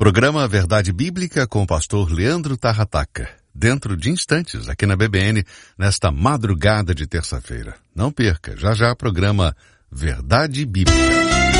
Programa Verdade Bíblica com o pastor Leandro Tarrataca. Dentro de instantes, aqui na BBN, nesta madrugada de terça-feira. Não perca, já já programa Verdade Bíblica.